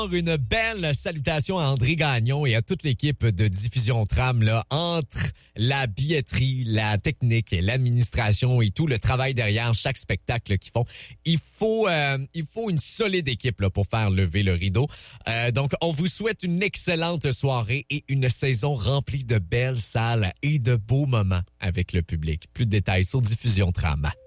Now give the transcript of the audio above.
Une belle salutation à André Gagnon et à toute l'équipe de Diffusion Tram là, entre la billetterie, la technique, l'administration et tout le travail derrière chaque spectacle qu'ils font. Il faut une solide équipe là, pour faire lever le rideau. Donc, on vous souhaite une excellente soirée et une saison remplie de belles salles et de beaux moments avec le public. Plus de détails sur Diffusion Tram.